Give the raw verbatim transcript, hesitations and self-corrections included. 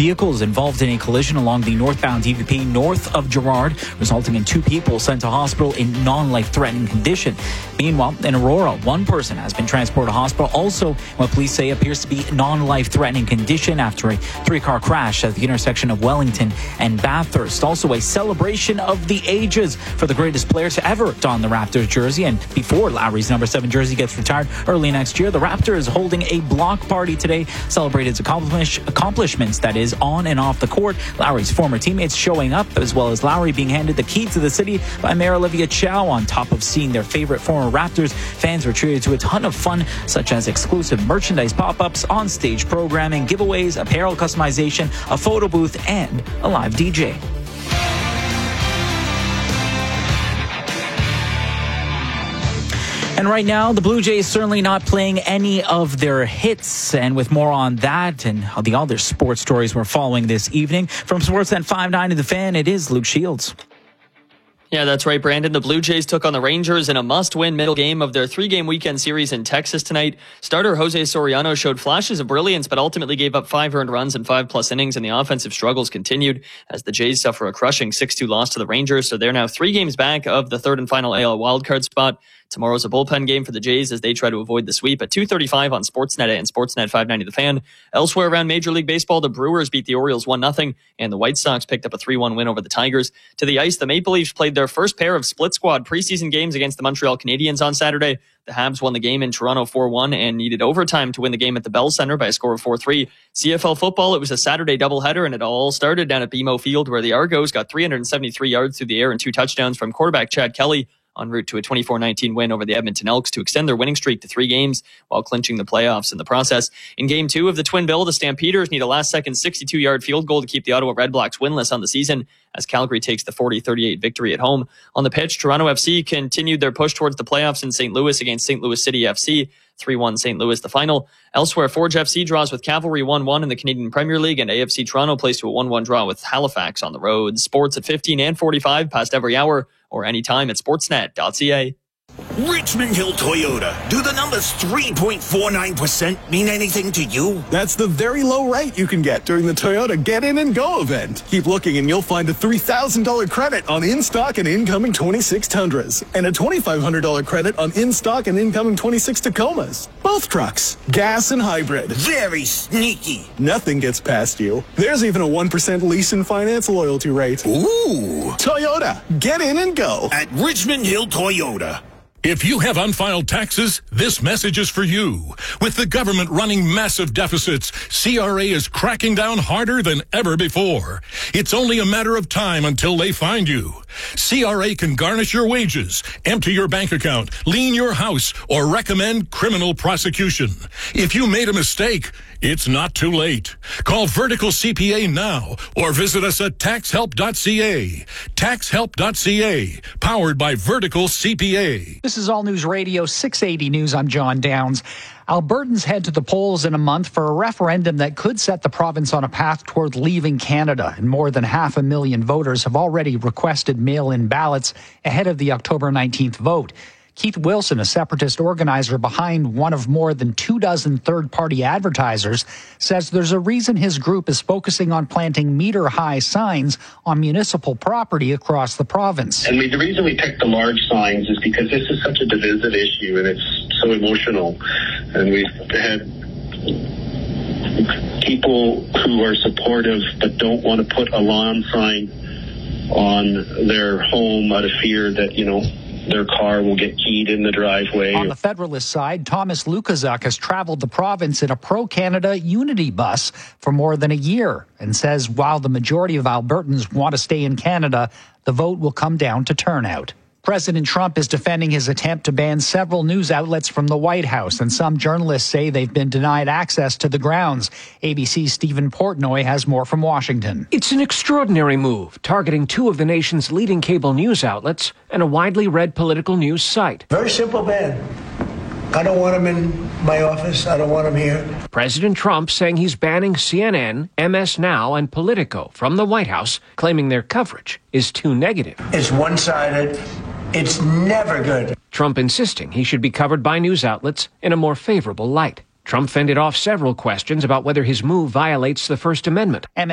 vehicles involved in a collision along the northbound D V P north of Gerrard, resulting in two people sent to hospital in non-life-threatening condition. Meanwhile, in Aurora, one person has been transported to hospital, also what police say appears to be non-life-threatening condition after a three-car crash at the intersection of Wellington and Bathurst. Also, a celebration of the ages for the greatest player to ever don the Raptors jersey. And before Lowry's number seven jersey gets retired early next year, the Raptors holding a block party today, celebrating its accomplish- accomplishments, that is, on and off the court. Lowry's former teammates showing up, as well as Lowry being handed the key to the city by Mayor Olivia Chow. On top of seeing their favorite former Raptors, fans were treated to a ton of fun, such as exclusive merchandise pop-ups, on-stage programming, giveaways, apparel customization, a photo booth, and a live D J. And right now, the Blue Jays certainly not playing any of their hits. And with more on that and the other sports stories we're following this evening, from Sportsnet five ninety The Fan, it is Luke Shields. Yeah, that's right, Brandon. The Blue Jays took on the Rangers in a must-win middle game of their three-game weekend series in Texas tonight. Starter Jose Soriano showed flashes of brilliance, but ultimately gave up five earned runs and five-plus innings, and the offensive struggles continued as the Jays suffer a crushing six two loss to the Rangers. So they're now three games back of the third and final A L wildcard spot. Tomorrow's a bullpen game for the Jays as they try to avoid the sweep at two thirty-five on Sportsnet and Sportsnet five ninety The Fan. Elsewhere around Major League Baseball, the Brewers beat the Orioles one nothing, and the White Sox picked up a three one win over the Tigers. To the ice, the Maple Leafs played their first pair of split squad preseason games against the Montreal Canadiens on Saturday. The Habs won the game in Toronto four one and needed overtime to win the game at the Bell Center by a score of four three. C F L football, it was a Saturday doubleheader, and it all started down at B M O Field, where the Argos got three hundred seventy-three yards through the air and two touchdowns from quarterback Chad Kelly, en route to a twenty-four nineteen win over the Edmonton Elks to extend their winning streak to three games while clinching the playoffs in the process. In game two of the Twin Bill, the Stampeders need a last-second sixty-two-yard field goal to keep the Ottawa Redblacks winless on the season as Calgary takes the forty thirty-eight victory at home. On the pitch, Toronto F C continued their push towards the playoffs in Saint Louis against Saint Louis City F C. three one Saint Louis the final. Elsewhere, Forge F C draws with Cavalry one one in the Canadian Premier League, and A F C Toronto plays to a one one draw with Halifax on the road. Sports at fifteen and forty-five, past every hour, or anytime at sportsnet dot c a. Richmond Hill Toyota. Do the numbers three point four nine percent mean anything to you? That's the very low rate you can get during the Toyota Get In and Go event. Keep looking and you'll find a three thousand dollars credit on in-stock and incoming twenty-six Tundras and a twenty-five hundred dollars credit on in-stock and incoming twenty-six Tacomas. Both trucks, gas and hybrid. Very sneaky. Nothing gets past you. There's even a one percent lease and finance loyalty rate. Ooh. Toyota, get in and go. At Richmond Hill Toyota. If you have unfiled taxes, this message is for you. With the government running massive deficits, C R A is cracking down harder than ever before. It's only a matter of time until they find you. C R A can garnish your wages, empty your bank account, lien your house, or recommend criminal prosecution. If you made a mistake, it's not too late. Call Vertical C P A now or visit us at tax help dot c a. tax help dot c a, powered by Vertical C P A. This is All News Radio six eighty News. I'm John Downs. Albertans head to the polls in a month for a referendum that could set the province on a path toward leaving Canada. And more than half a million voters have already requested mail-in ballots ahead of the October nineteenth vote. Keith Wilson, a separatist organizer behind one of more than two dozen third-party advertisers, says there's a reason his group is focusing on planting meter-high signs on municipal property across the province. And we, the reason we picked the large signs is because this is such a divisive issue and it's so emotional. And we've had people who are supportive but don't want to put a lawn sign on their home out of fear that, you know, their car will get keyed in the driveway. On the Federalist side, Thomas Lukaszuk has traveled the province in a pro-Canada Unity bus for more than a year and says while the majority of Albertans want to stay in Canada, the vote will come down to turnout. President Trump is defending his attempt to ban several news outlets from the White House, and some journalists say they've been denied access to the grounds. A B C's Stephen Portnoy has more from Washington. It's an extraordinary move, targeting two of the nation's leading cable news outlets and a widely read political news site. Very simple ban. I don't want him in my office. I don't want him here. President Trump saying he's banning C N N, M S Now, and Politico from the White House, claiming their coverage is too negative. It's one-sided. It's never good. Trump insisting he should be covered by news outlets in a more favorable light. Trump fended off several questions about whether his move violates the First Amendment.